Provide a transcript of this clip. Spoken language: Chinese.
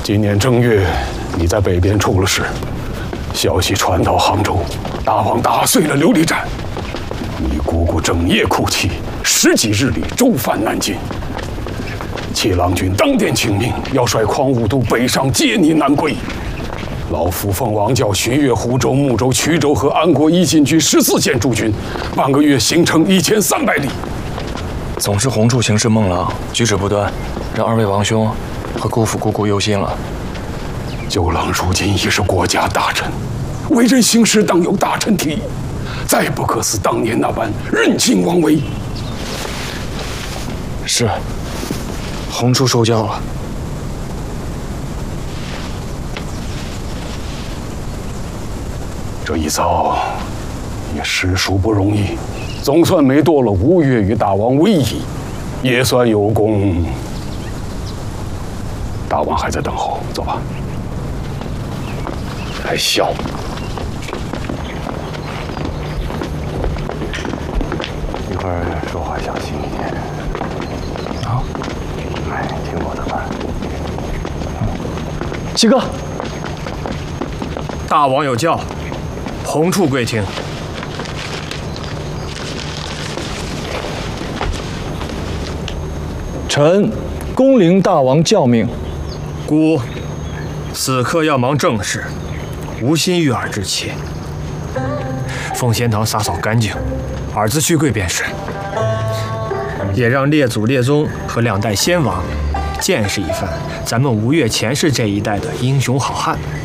今年正月，你在北边出了事，消息传到杭州，大王打碎了琉璃盏。你姑姑整夜哭泣，10几日里舟返南京。七郎君当殿请命，要率匡武都北上接你南归。老夫奉王教巡阅湖州、睦州、衢州和安国一进军14线驻军，半个月行程1300里。 总是洪处行事孟浪，举止不端，让2位王兄和姑父姑姑忧心了。 九郎如今已是国家大臣，为人行事当有大臣体，再不可似当年那般任性妄为。 是，洪处受教了。 这一遭也实属不容易，总算没夺了吴越与大王威仪，也算有功。大王还在等候，走吧。还笑。一会儿说话小心一点。啊，哎，听我的吧。 七哥， 大王有教，洪处贵听。 臣恭领大王教命。 姑，此刻要忙正事，无心育儿之切。奉贤堂洒扫干净，儿子续贵便是。也让列祖列宗和2代先王见识一番咱们吴越前世这一代的英雄好汉。